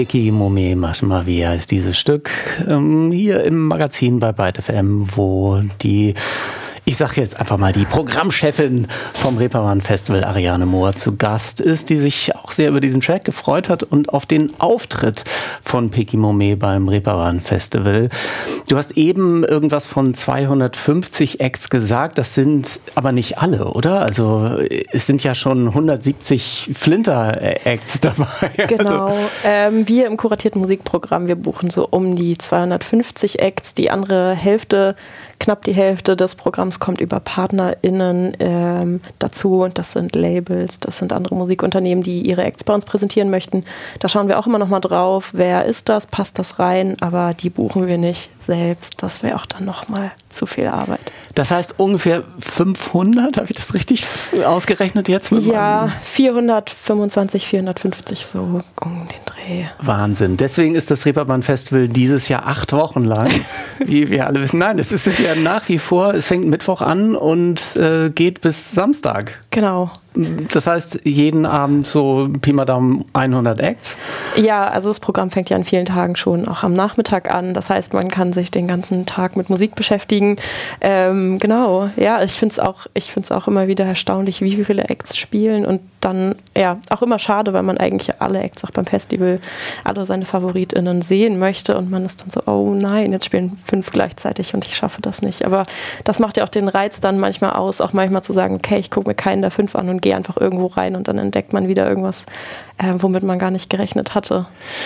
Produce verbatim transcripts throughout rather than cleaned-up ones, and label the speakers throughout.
Speaker 1: Picky Momé Marche ma vie heißt dieses Stück ähm, hier im Magazin bei Byte F M, wo die, ich sag jetzt einfach mal, die Programmchefin vom Reeperbahn Festival, Ariane Mohr, zu Gast ist, die sich auch sehr über diesen Track gefreut hat und auf den Auftritt von Picky Momé beim Reeperbahn Festival. Du hast eben irgendwas von zweihundertfünfzig Acts gesagt, das sind aber nicht alle, oder? Also es sind ja schon hundertsiebzig Flinter-Acts dabei.
Speaker 2: Genau, also ähm, wir im kuratierten Musikprogramm, wir buchen so um die zweihundertfünfzig Acts, die andere Hälfte, knapp die Hälfte des Programms kommt über PartnerInnen ähm, dazu. Das sind Labels, das sind andere Musikunternehmen, die ihre Acts bei uns präsentieren möchten. Da schauen wir auch immer noch mal drauf, wer ist das, passt das rein, aber die buchen wir nicht selbst. Das wäre auch dann noch mal zu viel Arbeit.
Speaker 1: Das heißt ungefähr fünfhundert, habe ich das richtig ausgerechnet jetzt? Mit
Speaker 2: ja, vierhundertfünfundzwanzig, vierhundertfünfzig, so um den Dreh.
Speaker 1: Wahnsinn. Deswegen ist das Reeperbahn Festival dieses Jahr acht Wochen lang, wie wir alle wissen. Nein, es ist ja nach wie vor, es fängt Mittwoch an und äh, geht bis Samstag.
Speaker 2: Genau.
Speaker 1: Das heißt, jeden Abend so Pi mal Daumen hundert Acts?
Speaker 2: Ja, also das Programm fängt ja an vielen Tagen schon auch am Nachmittag an. Das heißt, man kann sich den ganzen Tag mit Musik beschäftigen. Ähm, genau, ja, ich finde es auch, ich finde es auch immer wieder erstaunlich, wie viele Acts spielen und dann, ja, auch immer schade, weil man eigentlich alle Acts auch beim Festival, alle seine FavoritInnen sehen möchte und man ist dann so, oh nein, jetzt spielen fünf gleichzeitig und ich schaffe das nicht. Aber das macht ja auch den Reiz dann manchmal aus, auch manchmal zu sagen, okay, ich gucke mir keinen der fünf an und gehe einfach irgendwo rein und dann entdeckt man wieder irgendwas, äh, womit man gar nicht gerechnet hatte.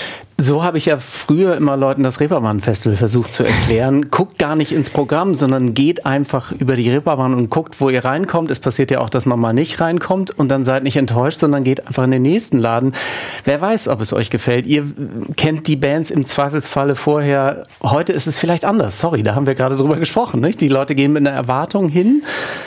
Speaker 1: So habe ich ja früher immer Leuten das Reeperbahn Festival versucht zu erklären. Guckt gar nicht ins Programm, sondern geht einfach über die Reeperbahn und guckt, wo ihr reinkommt. Es passiert ja auch, dass man mal nicht reinkommt und dann seid nicht enttäuscht, sondern geht einfach in den nächsten Laden. Wer weiß, ob es euch gefällt. Ihr kennt die Bands im Zweifelsfalle vorher. Heute ist es vielleicht anders. Sorry, da haben wir gerade drüber gesprochen, nicht? Die Leute gehen mit einer Erwartung hin.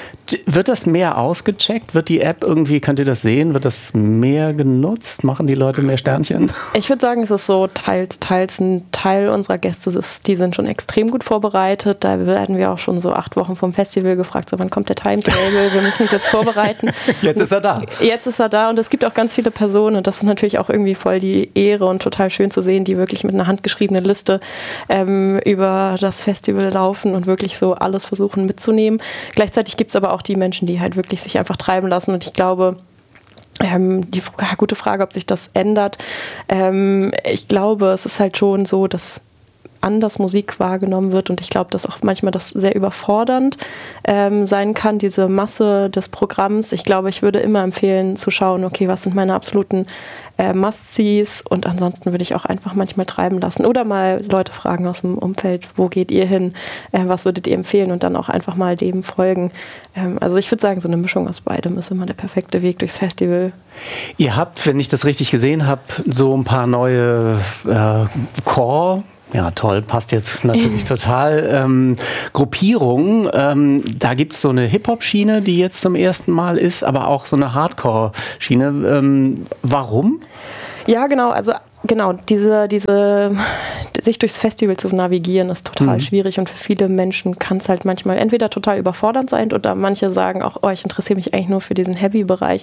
Speaker 1: Wird das mehr ausgecheckt? Wird die App irgendwie, könnt ihr das sehen? Wird das mehr genutzt? Machen die Leute mehr Sternchen?
Speaker 2: Ich würde sagen, es ist so teils, teils. Ein Teil unserer Gäste, ist, die sind schon extrem gut vorbereitet. Da werden wir auch schon so acht Wochen vom Festival gefragt, so wann kommt der Timetable? Wir müssen uns jetzt vorbereiten.
Speaker 1: Jetzt ist er da.
Speaker 2: Jetzt ist er da und es gibt auch ganz viele Personen und das ist natürlich auch irgendwie voll die Ehre und total schön zu sehen, die wirklich mit einer handgeschriebenen Liste ähm, über das Festival laufen und wirklich so alles versuchen mitzunehmen. Gleichzeitig gibt es aber auch die Menschen, die halt wirklich sich einfach treiben lassen und ich glaube, ähm, die ja, gute Frage, ob sich das ändert. Ähm, ich glaube, es ist halt schon so, dass anders Musik wahrgenommen wird und ich glaube, dass auch manchmal das sehr überfordernd ähm, sein kann, diese Masse des Programms. Ich glaube, ich würde immer empfehlen zu schauen, okay, was sind meine absoluten äh, Must-Sees und ansonsten würde ich auch einfach manchmal treiben lassen oder mal Leute fragen aus dem Umfeld, wo geht ihr hin, äh, was würdet ihr empfehlen und dann auch einfach mal dem folgen. Ähm, also ich würde sagen, so eine Mischung aus beidem ist immer der perfekte Weg durchs Festival.
Speaker 1: Ihr habt, wenn ich das richtig gesehen habe, so ein paar neue äh, Core Ja, toll, passt jetzt natürlich total. Ähm, Gruppierung, ähm, da gibt es so eine Hip-Hop-Schiene, die jetzt zum ersten Mal ist, aber auch so eine Hardcore-Schiene. Ähm, warum?
Speaker 2: Ja, genau, also genau, diese, diese sich durchs Festival zu navigieren, ist total mhm. schwierig und für viele Menschen kann es halt manchmal entweder total überfordernd sein oder manche sagen auch, oh, ich interessiere mich eigentlich nur für diesen Heavy-Bereich.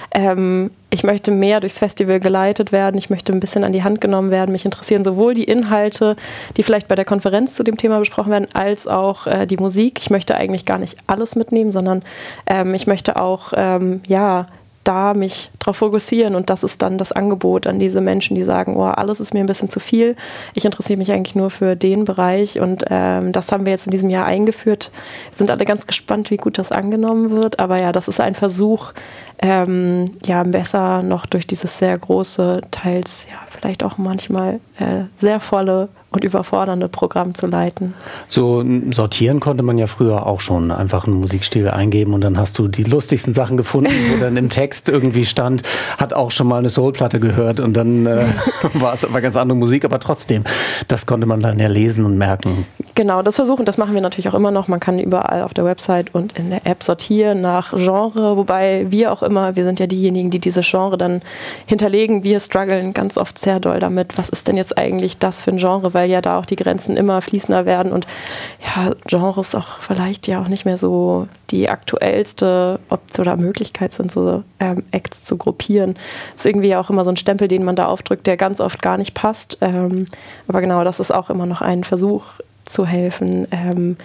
Speaker 2: Ähm, ich möchte mehr durchs Festival geleitet werden, ich möchte ein bisschen an die Hand genommen werden, mich interessieren sowohl die Inhalte, die vielleicht bei der Konferenz zu dem Thema besprochen werden, als auch äh, die Musik. Ich möchte eigentlich gar nicht alles mitnehmen, sondern ähm, ich möchte auch, ähm, ja, da mich drauf fokussieren und das ist dann das Angebot an diese Menschen, die sagen, oh, alles ist mir ein bisschen zu viel, ich interessiere mich eigentlich nur für den Bereich und ähm, das haben wir jetzt in diesem Jahr eingeführt. Wir sind alle ganz gespannt, wie gut das angenommen wird, aber ja, das ist ein Versuch, ähm, ja, besser noch durch dieses sehr große, teils ja vielleicht auch manchmal äh, sehr volle und überfordernde Programm zu leiten.
Speaker 1: So sortieren konnte man ja früher auch schon. Einfach einen Musikstil eingeben und dann hast du die lustigsten Sachen gefunden, wo dann im Text irgendwie stand, hat auch schon mal eine Soulplatte gehört und dann äh, war es aber ganz andere Musik, aber trotzdem, das konnte man dann ja lesen und merken.
Speaker 2: Genau, das versuchen, das machen wir natürlich auch immer noch. Man kann überall auf der Website und in der App sortieren nach Genre, wobei wir auch immer, wir sind ja diejenigen, die diese Genre dann hinterlegen. Wir strugglen ganz oft sehr doll damit, was ist denn jetzt eigentlich das für ein Genre, weil ja da auch die Grenzen immer fließender werden und ja, Genres auch vielleicht ja auch nicht mehr so die aktuellste Option oder Möglichkeit sind, so ähm, Acts zu gruppieren. Das ist irgendwie auch immer so ein Stempel, den man da aufdrückt, der ganz oft gar nicht passt. Ähm, aber genau, das ist auch immer noch ein Versuch zu helfen, ähm,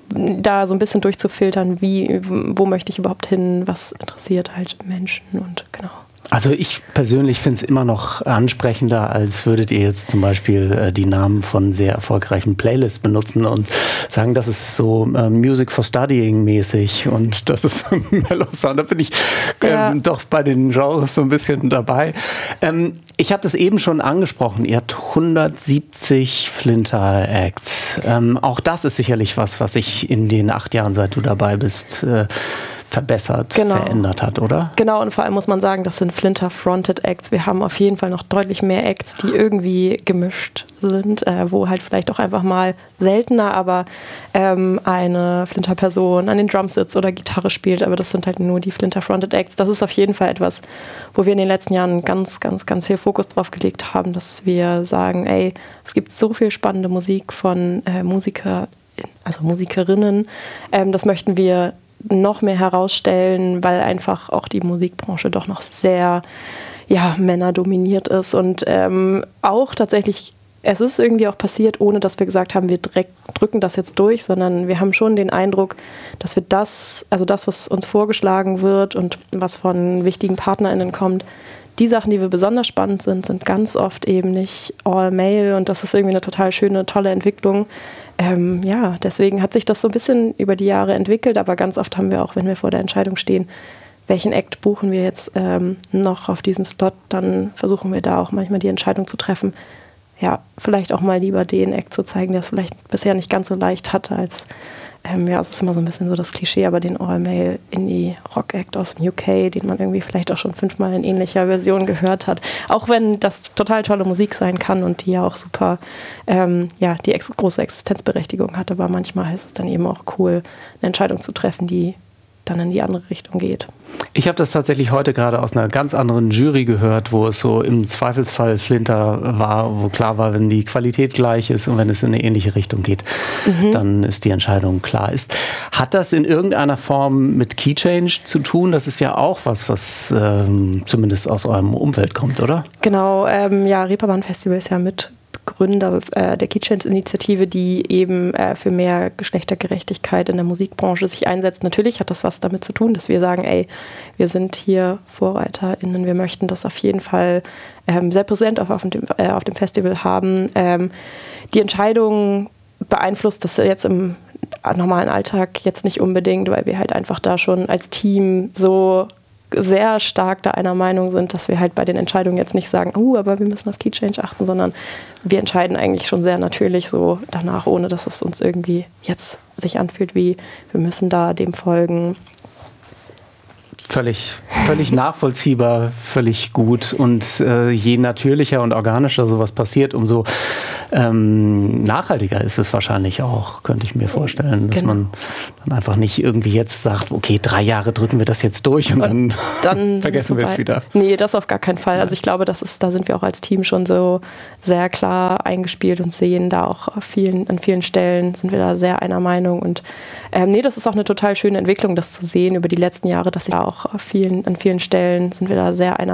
Speaker 2: da so ein bisschen durchzufiltern, wie, wo möchte ich überhaupt hin, was interessiert halt Menschen und genau.
Speaker 1: Also ich persönlich finde es immer noch ansprechender, als würdet ihr jetzt zum Beispiel äh, die Namen von sehr erfolgreichen Playlists benutzen und sagen, das ist so äh, Music for Studying mäßig und das ist so ein Mellow Sound. Da bin ich äh, ja. doch bei den Genres so ein bisschen dabei. Ähm, ich habe das eben schon angesprochen, ihr habt hundertsiebzig Flinter-Acts. Ähm, auch das ist sicherlich was, was sich in den acht Jahren, seit du dabei bist, äh, verbessert, genau. verändert hat, oder?
Speaker 2: Genau, und vor allem muss man sagen, das sind Flinter-Fronted Acts. Wir haben auf jeden Fall noch deutlich mehr Acts, die irgendwie gemischt sind, äh, wo halt vielleicht auch einfach mal seltener, aber ähm, eine Flinter-Person an den Drums sitzt oder Gitarre spielt, aber das sind halt nur die Flinter-Fronted Acts. Das ist auf jeden Fall etwas, wo wir in den letzten Jahren ganz, ganz, ganz viel Fokus drauf gelegt haben, dass wir sagen, ey, es gibt so viel spannende Musik von äh, Musiker, also Musikerinnen, ähm, das möchten wir noch mehr herausstellen, weil einfach auch die Musikbranche doch noch sehr ja, männerdominiert ist und ähm, auch tatsächlich, es ist irgendwie auch passiert, ohne dass wir gesagt haben, wir drücken das jetzt durch, sondern wir haben schon den Eindruck, dass wir das, also das, was uns vorgeschlagen wird und was von wichtigen PartnerInnen kommt, die Sachen, die wir besonders spannend sind, sind ganz oft eben nicht all male und das ist irgendwie eine total schöne, tolle Entwicklung. Ähm, ja, deswegen hat sich das so ein bisschen über die Jahre entwickelt, aber ganz oft haben wir auch, wenn wir vor der Entscheidung stehen, welchen Act buchen wir jetzt ähm, noch auf diesen Slot, dann versuchen wir da auch manchmal die Entscheidung zu treffen, ja, vielleicht auch mal lieber den Act zu zeigen, der es vielleicht bisher nicht ganz so leicht hatte, als, ähm, ja, es ist immer so ein bisschen so das Klischee, aber den All-Male Indie-Rock-Act aus dem U K, den man irgendwie vielleicht auch schon fünfmal in ähnlicher Version gehört hat. Auch wenn das total tolle Musik sein kann und die ja auch super, ähm, ja, die ex- große Existenzberechtigung hat, aber manchmal ist es dann eben auch cool, eine Entscheidung zu treffen, die dann in die andere Richtung geht.
Speaker 1: Ich habe das tatsächlich heute gerade aus einer ganz anderen Jury gehört, wo es so im Zweifelsfall Flinter war, wo klar war, wenn die Qualität gleich ist und wenn es in eine ähnliche Richtung geht, mhm. dann ist die Entscheidung klar. Ist, hat das in irgendeiner Form mit Key Change zu tun? Das ist ja auch was, was ähm, zumindest aus eurem Umfeld kommt, oder?
Speaker 2: Genau, ähm, ja, Reeperbahn Festival ist ja mit Gründer äh, der Key Change-Initiative, die eben äh, für mehr Geschlechtergerechtigkeit in der Musikbranche sich einsetzt. Natürlich hat das was damit zu tun, dass wir sagen, ey, wir sind hier VorreiterInnen, wir möchten das auf jeden Fall ähm, sehr präsent auf, auf, dem, äh, auf dem Festival haben. Ähm, die Entscheidung beeinflusst das jetzt im normalen Alltag jetzt nicht unbedingt, weil wir halt einfach da schon als Team so sehr stark da einer Meinung sind, dass wir halt bei den Entscheidungen jetzt nicht sagen, oh, aber wir müssen auf Key Change achten, sondern wir entscheiden eigentlich schon sehr natürlich so danach, ohne dass es uns irgendwie jetzt sich anfühlt, wie wir müssen da dem folgen.
Speaker 1: Völlig, völlig nachvollziehbar, völlig gut. Und äh, je natürlicher und organischer sowas passiert, umso ähm, nachhaltiger ist es wahrscheinlich auch, könnte ich mir vorstellen, dass genau. man dann einfach nicht irgendwie jetzt sagt, okay, drei Jahre drücken wir das jetzt durch und, und dann, dann vergessen wir es wieder.
Speaker 2: Nee, das auf gar keinen Fall. Also ich glaube, das ist, da sind wir auch als Team schon so sehr klar eingespielt und sehen da auch auf vielen, an vielen Stellen sind wir da sehr einer Meinung. Und ähm, nee, das ist auch eine total schöne Entwicklung, das zu sehen über die letzten Jahre, dass ja auch auf vielen, an vielen Stellen sind wir da sehr einer